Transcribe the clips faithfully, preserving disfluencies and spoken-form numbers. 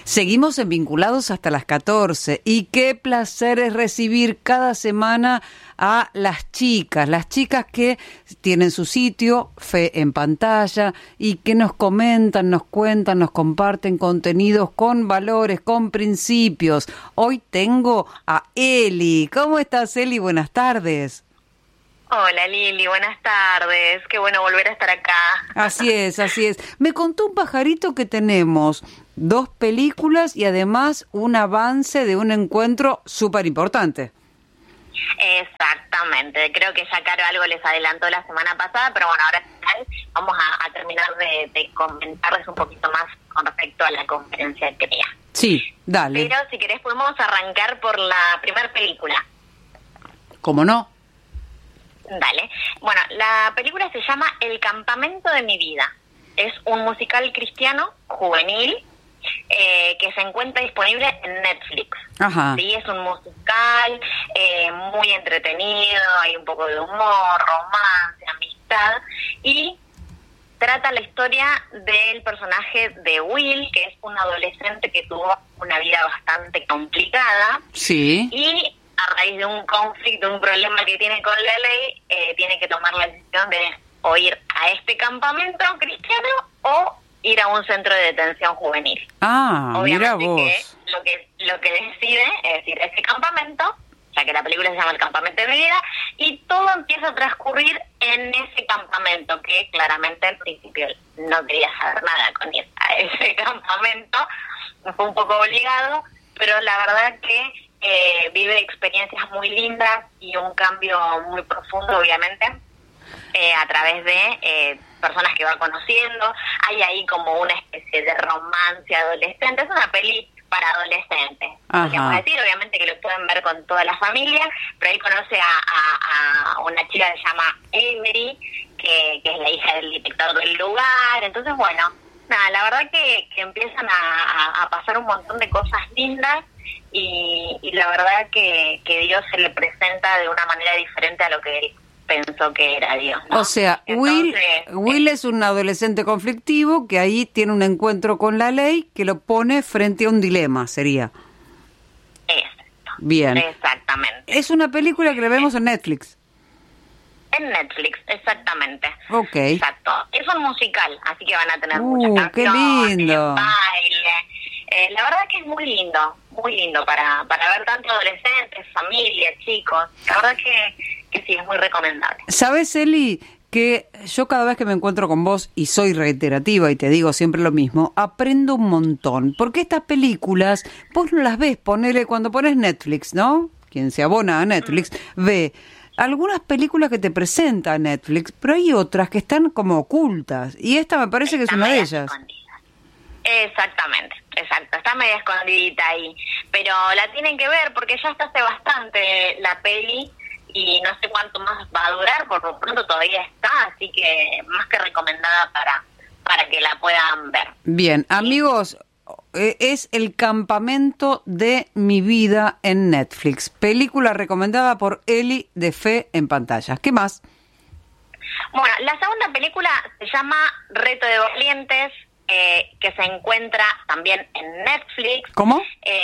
Seguimos en Vinculados hasta las catorce y qué placer es recibir cada semana a las chicas, las chicas que tienen su sitio, Fe en Pantalla, y que nos comentan, nos cuentan, nos comparten contenidos con valores, con principios. Hoy tengo a Eli. ¿Cómo estás, Eli? Buenas tardes. Hola Lili, buenas tardes. Qué bueno volver a estar acá. Así es, así es. Me contó un pajarito que tenemos dos películas y además un avance de un encuentro súper importante. Exactamente. Creo que ya Caro algo les adelantó la semana pasada, pero bueno, ahora al final vamos a, a terminar de, de comentarles un poquito más con respecto a la conferencia de C R E A. Sí, dale. Pero si querés podemos arrancar por la primera película. ¿Cómo no? Dale. Bueno, la película se llama El campamento de mi vida. Es un musical cristiano juvenil eh, que se encuentra disponible en Netflix. Ajá. Sí, es un musical eh, muy entretenido, hay un poco de humor, romance, amistad, y trata la historia del personaje de Will, que es un adolescente que tuvo una vida bastante complicada. Sí. Y a raíz de un conflicto, un problema que tiene con la ley, eh, tiene que tomar la decisión de o ir a este campamento cristiano o ir a un centro de detención juvenil. Ah, obviamente mira vos. Que lo que lo que decide es decir, ese campamento, ya que la película se llama El campamento de mi vida, y todo empieza a transcurrir en ese campamento, que claramente al principio no quería saber nada con ir a ese campamento, fue un poco obligado, pero la verdad que Eh, vive experiencias muy lindas y un cambio muy profundo, obviamente, eh, a través de eh, personas que va conociendo. Hay ahí como una especie de romance adolescente. Es una peli para adolescentes, podríamos decir, obviamente que lo pueden ver con toda la familia, pero ahí conoce a, a, a una chica que se llama Avery, que, que es la hija del director del lugar. Entonces, bueno, nada, la verdad que, que empiezan a, a, a pasar un montón de cosas lindas. Y, y la verdad que, que Dios se le presenta de una manera diferente a lo que él pensó que era Dios, ¿no? O sea, Will, Entonces, Will eh, es un adolescente conflictivo que ahí tiene un encuentro con la ley que lo pone frente a un dilema, sería. Exacto. Bien. Exactamente. Es una película que la vemos en Netflix. En Netflix, exactamente. Ok. Exacto. Es un musical, así que van a tener Uh, muchas qué canciones, lindo. baile. Eh, la verdad que es muy lindo, muy lindo para para ver tanto adolescentes, familias, chicos. La verdad que, que sí, es muy recomendable. ¿Sabes, Eli, que yo cada vez que me encuentro con vos, y soy reiterativa y te digo siempre lo mismo, aprendo un montón? Porque estas películas, vos no las ves, ponele cuando pones Netflix, ¿no? Quien se abona a Netflix, mm. ve algunas películas que te presenta Netflix, pero hay otras que están como ocultas, y esta me parece que es una de ellas. Escondida. Exactamente, exacto, está media escondidita ahí, pero la tienen que ver porque ya está hace bastante la peli y no sé cuánto más va a durar, por lo pronto todavía está, así que más que recomendada para, para que la puedan ver. Bien, amigos, es El campamento de mi vida en Netflix, película recomendada por Eli de Fe en Pantalla. ¿Qué más? Bueno, la segunda película se llama Reto de Valientes, Eh, que se encuentra también en Netflix. ¿Cómo?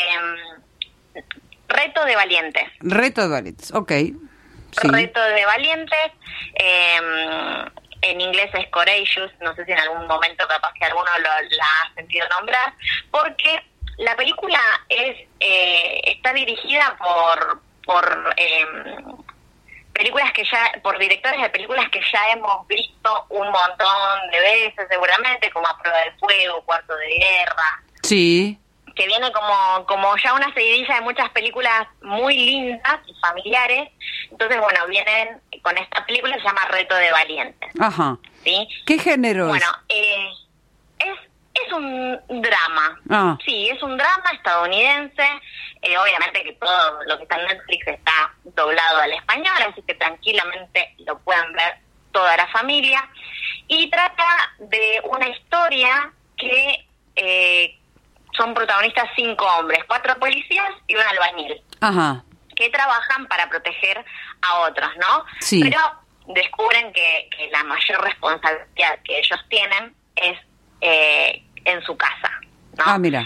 Eh, Reto de Valientes. Reto de Valientes, ok. Sí. Reto de Valientes. Eh, en inglés es Courageous. No sé si en algún momento capaz que alguno lo, la ha sentido nombrar. Porque la película es eh, está dirigida por... por eh, películas que ya, por directores de películas que ya hemos visto un montón de veces seguramente, como A Prueba de Fuego, Cuarto de Guerra. Sí. Que viene como, como ya una seguidilla de muchas películas muy lindas y familiares. Entonces, bueno, vienen con esta película, se llama Reto de Valientes. Ajá. ¿Sí? ¿Qué género bueno, es? Eh, es es un drama. Ah. Sí, es un drama estadounidense. Eh, obviamente que todo lo que está en Netflix está doblado al español, así que tranquilamente lo pueden ver toda la familia. Y trata de una historia que eh, son protagonistas cinco hombres, cuatro policías y un albañil. Ajá. Que trabajan para proteger a otros, ¿no? Sí. Pero descubren que, que la mayor responsabilidad que ellos tienen es eh, en su casa, ¿no? Ah, mira. Entonces,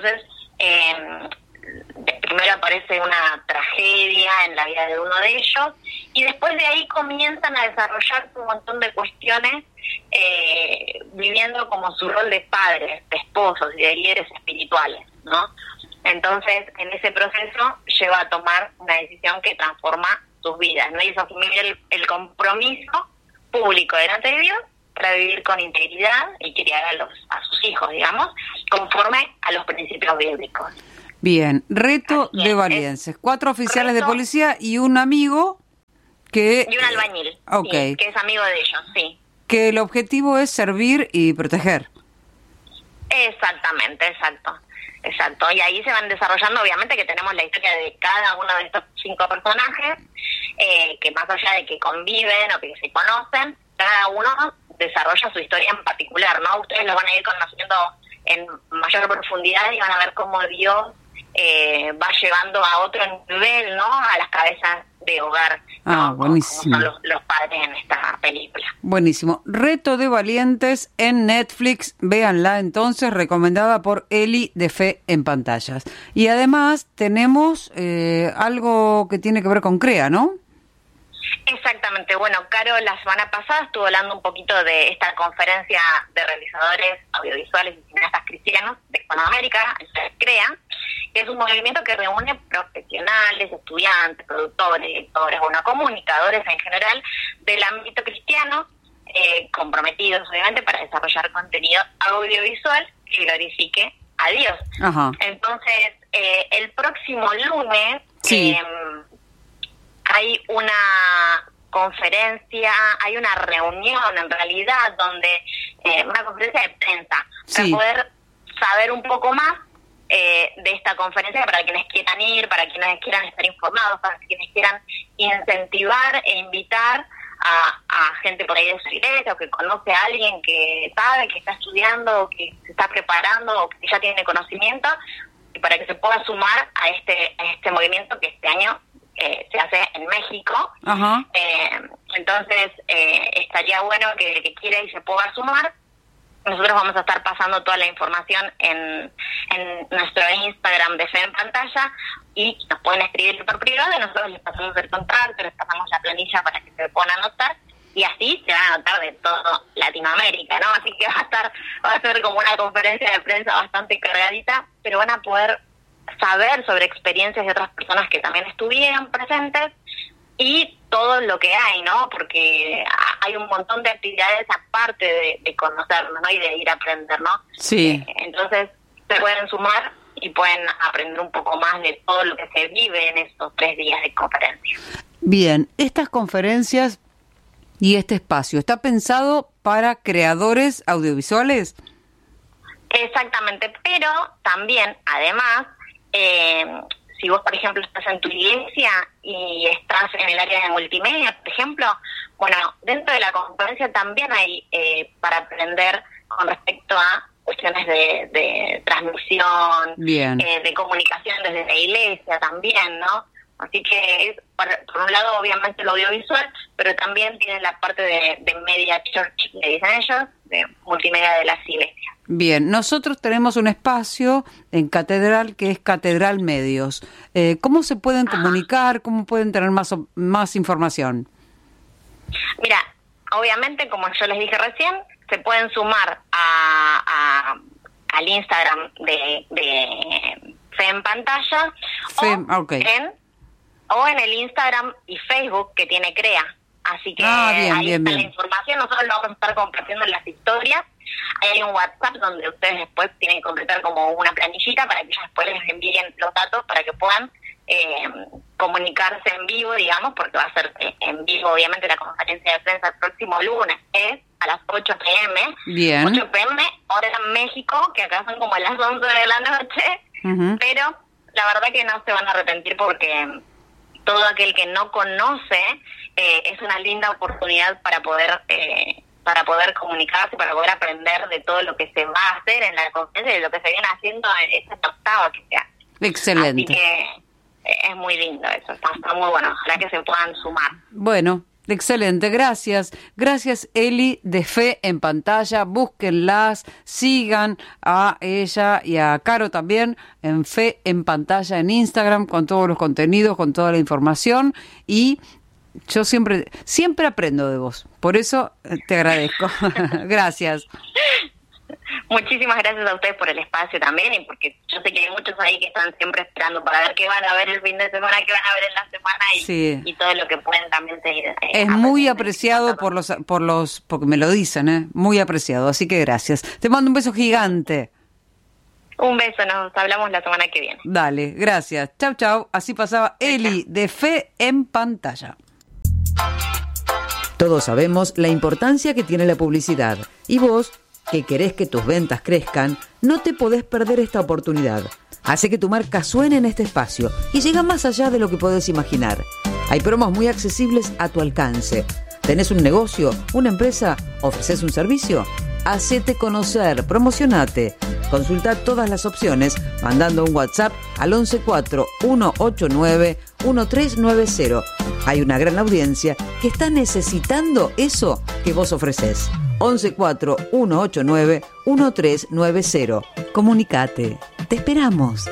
Entonces, eh, primero aparece una tragedia en la vida de uno de ellos y después de ahí comienzan a desarrollarse un montón de cuestiones eh, viviendo como su rol de padres, de esposos y de líderes espirituales, ¿no? Entonces, en ese proceso lleva a tomar una decisión que transforma sus vidas, ¿no? Y es asumir el, el compromiso público delante de Dios para vivir con integridad y criar a, los, a sus hijos, digamos, conforme a los principios bíblicos. Bien, reto Así de es, valienses, cuatro oficiales reto, de policía y un amigo que... Y un albañil, okay. sí, que es amigo de ellos, sí. Que el objetivo es servir y proteger. Exactamente, exacto. Exacto, y ahí se van desarrollando, obviamente que tenemos la historia de cada uno de estos cinco personajes, eh, que más allá de que conviven o que se conocen, cada uno desarrolla su historia en particular, ¿no? Ustedes lo van a ir conociendo en mayor profundidad y van a ver cómo Dios eh, va llevando a otro nivel, ¿no? A las cabezas de hogar, ¿no? Ah, buenísimo. Como son los, los padres en esta película. Buenísimo. Reto de valientes en Netflix. Véanla entonces, recomendada por Eli de Fe en Pantallas. Y además tenemos eh, algo que tiene que ver con CREA, ¿no? Exactamente. Bueno, Caro la semana pasada estuvo hablando un poquito de esta conferencia de realizadores audiovisuales y cineastas cristianos de Hispanoamérica, CREA, que es un movimiento que reúne profesionales, estudiantes, productores, directores, bueno, comunicadores en general del ámbito cristiano, eh, comprometidos obviamente para desarrollar contenido audiovisual que glorifique a Dios. Ajá. Entonces, eh, el próximo lunes sí. eh, hay una conferencia, hay una reunión en realidad donde, eh, una conferencia de prensa, sí. para poder saber un poco más eh, de esta conferencia, para quienes quieran ir, para quienes quieran estar informados, para quienes quieran incentivar e invitar a, a gente por ahí de su iglesia o que conoce a alguien que sabe, que está estudiando, o que se está preparando o que ya tiene conocimiento, y para que se pueda sumar a este, a este movimiento que este año Eh, se hace en México. Ajá. Eh, entonces eh, estaría bueno que el que quiera y se pueda sumar. Nosotros vamos a estar pasando toda la información en, en nuestro Instagram de Fe en Pantalla y nos pueden escribir por privado y nosotros les pasamos el contacto, les pasamos la planilla para que se puedan anotar y así se van a anotar de todo Latinoamérica, ¿no? Así que va a estar, va a ser como una conferencia de prensa bastante cargadita, pero van a poder saber sobre experiencias de otras personas que también estuvieron presentes y todo lo que hay, ¿no? Porque hay un montón de actividades aparte de, de conocernos, ¿no? Y de ir a aprender, ¿no? Sí. Eh, entonces se pueden sumar y pueden aprender un poco más de todo lo que se vive en estos tres días de conferencia. Bien, estas conferencias y este espacio, ¿está pensado para creadores audiovisuales? Exactamente, pero también, además, Eh, si vos, por ejemplo, estás en tu iglesia y estás en el área de multimedia, por ejemplo, bueno, dentro de la conferencia también hay eh, para aprender con respecto a cuestiones de, de transmisión, eh, de comunicación desde la iglesia también, ¿no? Así que es, por, por un lado, obviamente, lo audiovisual, pero también tiene la parte de, de media church, le dicen ellos, de multimedia de las iglesias. Bien, nosotros tenemos un espacio en Catedral que es Catedral Medios. Eh, ¿Cómo se pueden comunicar? ¿Cómo pueden tener más, más información? Mira, obviamente, como yo les dije recién, se pueden sumar a, a al Instagram de, de Fe en Pantalla Fe, o, okay. en, o en el Instagram y Facebook que tiene CREA. Así que ah, bien, ahí bien, está bien. la información, nosotros lo vamos a estar compartiendo en las historias. Hay un WhatsApp donde ustedes después tienen que completar como una planillita para que ellos después les envíen los datos para que puedan eh, comunicarse en vivo, digamos, porque va a ser en vivo, obviamente, la conferencia de prensa el próximo lunes, es a las ocho pm. Bien. ocho pm, hora en México, que acá son como las once de la noche, uh-huh. Pero la verdad que no se van a arrepentir porque todo aquel que no conoce eh, es una linda oportunidad para poder eh, para poder comunicarse, para poder aprender de todo lo que se va a hacer en la conferencia y de lo que se viene haciendo en esta octava que se hace. Excelente. Así que eh, es muy lindo eso, está, está muy bueno, ojalá que se puedan sumar. Bueno, Excelente, gracias. Gracias, Eli, de Fe en Pantalla. Búsquenlas, sigan a ella y a Caro también en Fe en Pantalla en Instagram, con todos los contenidos, con toda la información. Y yo siempre, siempre aprendo de vos. Por eso te agradezco. Gracias. Muchísimas gracias a ustedes por el espacio también, y porque yo sé que hay muchos ahí que están siempre esperando para ver qué van a ver el fin de semana, qué van a ver en la semana y, sí. y todo lo que pueden también seguir. Eh, es muy apreciado por los, por los, porque me lo dicen, ¿eh? Muy apreciado, así que gracias. Te mando un beso gigante. Un beso, nos hablamos la semana que viene. Dale, gracias. Chau, chau. Así pasaba Eli de Fe en Pantalla. Todos sabemos la importancia que tiene la publicidad. Y vos, que querés que tus ventas crezcan, no te podés perder esta oportunidad. Hace que tu marca suene en este espacio y llega más allá de lo que podés imaginar. Hay promos muy accesibles a tu alcance. ¿Tenés un negocio, una empresa? ¿Ofreces un servicio? Hacete conocer, promocionate. Consulta todas las opciones mandando un WhatsApp al once cuatro uno ocho nueve uno tres nueve cero. Hay una gran audiencia que está necesitando eso que vos ofreces. once cuatro uno ocho nueve uno tres nueve cero. Comunicate. Te esperamos.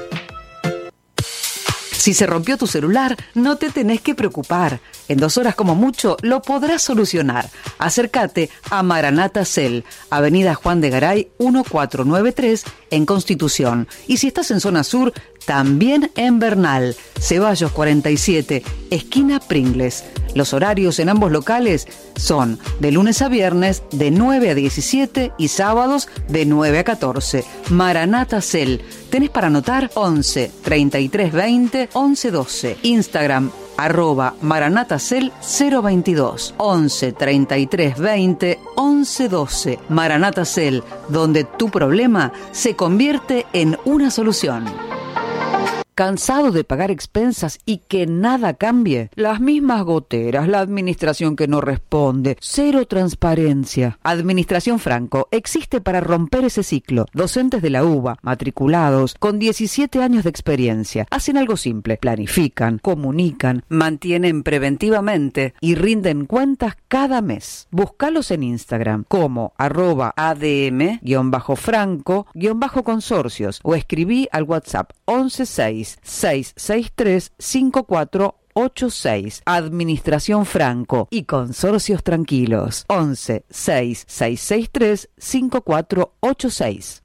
Si se rompió tu celular, no te tenés que preocupar. En dos horas como mucho lo podrás solucionar. Acércate a Maranata Cell, Avenida Juan de Garay mil cuatrocientos noventa y tres en Constitución. Y si estás en zona sur, también en Bernal, Ceballos cuarenta y siete, esquina Pringles. Los horarios en ambos locales son de lunes a viernes de nueve a diecisiete y sábados de nueve a catorce. Maranata Cell. ¿Tenés para anotar? once treinta y tres veinte once doce. Instagram arroba maranatacel cero veintidós. once treinta y tres veinte once doce. Maranatacel, donde tu problema se convierte en una solución. ¿Cansado de pagar expensas y que nada cambie? Las mismas goteras, la administración que no responde, cero transparencia. Administración Franco existe para romper ese ciclo. Docentes de la UBA, matriculados, con diecisiete años de experiencia, hacen algo simple: planifican, comunican, mantienen preventivamente y rinden cuentas cada mes. Búscalos en Instagram como arroba adm guión bajo franco guión bajo consorcios o escribí al WhatsApp once seis seis seis tres cinco cuatro ocho seis. Administración Franco y Consorcios Tranquilos. once seis seis seis tres cinco cuatro ocho seis.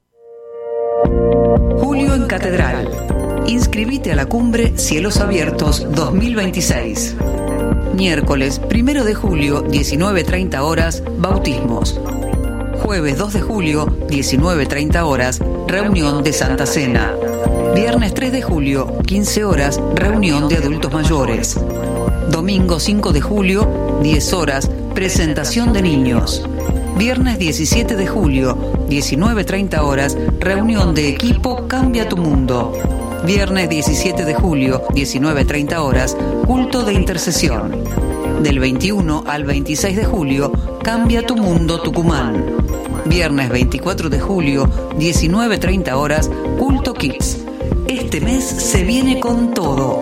Julio en Catedral. Inscribite a la cumbre Cielos Abiertos dos mil veintiséis. Miércoles primero de julio, diecinueve treinta horas, bautismos. Jueves dos de julio, diecinueve treinta horas, reunión de Santa Cena. Viernes tres de julio, quince horas, reunión de adultos mayores. Domingo cinco de julio, diez horas, presentación de niños. Viernes diecisiete de julio, diecinueve treinta horas, reunión de equipo Cambia tu Mundo. Viernes diecisiete de julio, diecinueve treinta horas, culto de intercesión. Del veintiuno al veintiséis de julio, Cambia tu Mundo Tucumán. Viernes veinticuatro de julio, diecinueve treinta horas, culto Kids. Este mes se viene con todo.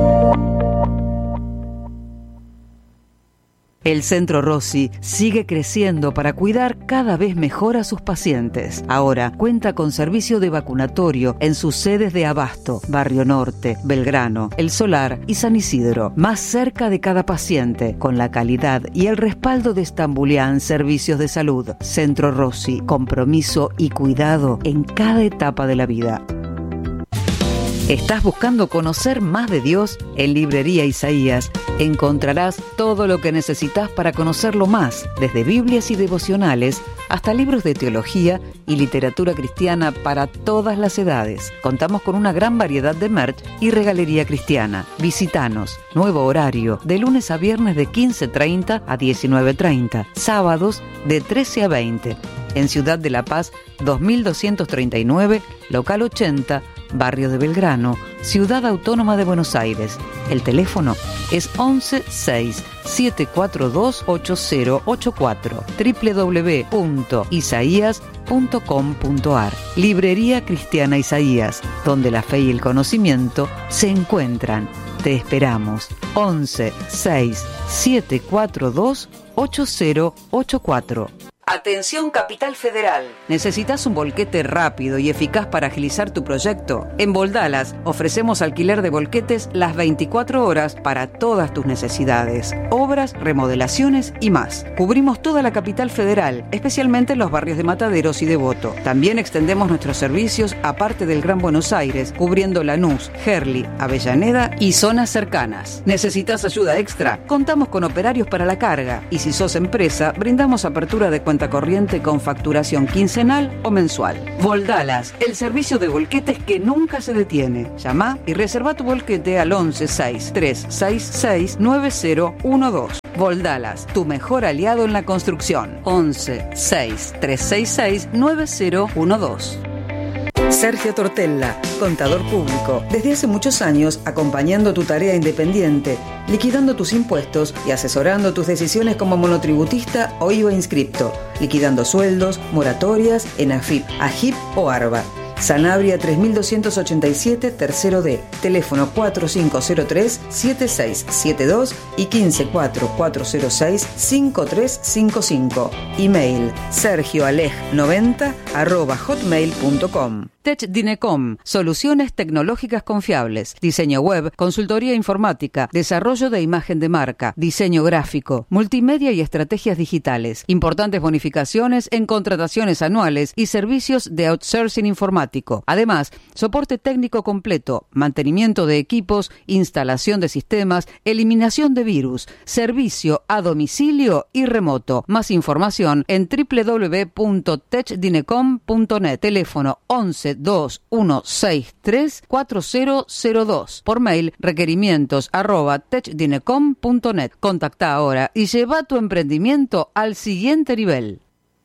El Centro Rossi sigue creciendo para cuidar cada vez mejor a sus pacientes. Ahora cuenta con servicio de vacunatorio en sus sedes de Abasto, Barrio Norte, Belgrano, El Solar y San Isidro, más cerca de cada paciente, con la calidad y el respaldo de Stambulian Servicios de Salud. Centro Rossi, compromiso y cuidado en cada etapa de la vida. ¿Estás buscando conocer más de Dios? En Librería Isaías encontrarás todo lo que necesitas para conocerlo más, desde Biblias y devocionales hasta libros de teología y literatura cristiana para todas las edades. Contamos con una gran variedad de merch y regalería cristiana. Visítanos. Nuevo horario, de lunes a viernes de quince treinta a diecinueve treinta, sábados de trece a veinte. En Ciudad de La Paz, dos mil doscientos treinta y nueve, local ochenta, Barrio de Belgrano, Ciudad Autónoma de Buenos Aires. El teléfono es once seis siete cuatro dos ocho cero ocho cuatro, doble u doble u doble u punto isaías punto com punto a r. Librería Cristiana Isaías, donde la fe y el conocimiento se encuentran. Te esperamos. once seis siete cuatro dos ocho cero ocho cuatro. Atención Capital Federal. ¿Necesitas un volquete rápido y eficaz para agilizar tu proyecto? En Voldalas ofrecemos alquiler de volquetes las veinticuatro horas para todas tus necesidades, obras, remodelaciones y más. Cubrimos toda la Capital Federal, especialmente en los barrios de Mataderos y Devoto. También extendemos nuestros servicios a parte del Gran Buenos Aires, cubriendo Lanús, Gerli, Avellaneda y zonas cercanas. ¿Necesitas ayuda extra? Contamos con operarios para la carga y si sos empresa, brindamos apertura de cuenta corriente con facturación quincenal o mensual. Voldalas, el servicio de volquetes que nunca se detiene. Llama y reserva tu volquete al once seis tres seis seis nueve cero uno dos. Voldalas, tu mejor aliado en la construcción. once seis tres seis seis nueve cero uno dos. Sergio Tortella, contador público, desde hace muchos años acompañando tu tarea independiente, liquidando tus impuestos y asesorando tus decisiones como monotributista o I V A inscripto, liquidando sueldos, moratorias en A F I P, A G I P o ARBA. Sanabria tres mil doscientos ochenta y siete, tercero D, teléfono cuatro cinco cero tres siete seis siete dos y quince cuatro cuatro cero seis cinco tres cinco cinco. Email sergioaleg noventa arroba hotmail punto com. TechDinecom, soluciones tecnológicas confiables, diseño web, consultoría informática, desarrollo de imagen de marca, diseño gráfico, multimedia y estrategias digitales, importantes bonificaciones en contrataciones anuales y servicios de outsourcing informático. Además, soporte técnico completo, mantenimiento de equipos, instalación de sistemas, eliminación de virus, servicio a domicilio y remoto. Más información en doble u doble u doble u punto techdinecom punto net, teléfono once dos uno seis tres cuatro cero cero dos. Por mail, requerimientos arroba techdinecom punto net. Contacta ahora y lleva tu emprendimiento al siguiente nivel.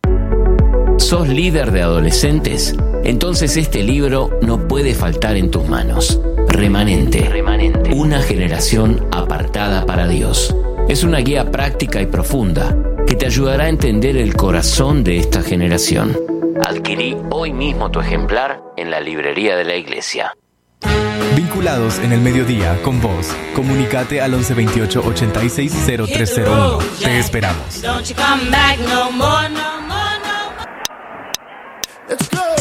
¿Sos líder de adolescentes? Entonces este libro no puede faltar en tus manos. Remanente. Remanente. Una generación apartada para Dios. Es una guía práctica y profunda que te ayudará a entender el corazón de esta generación. Adquirí hoy mismo tu ejemplar en la librería de la iglesia. Vinculados en el mediodía con vos. Comunicate al once veintiocho ochenta y seis cero tres cero uno. Te esperamos.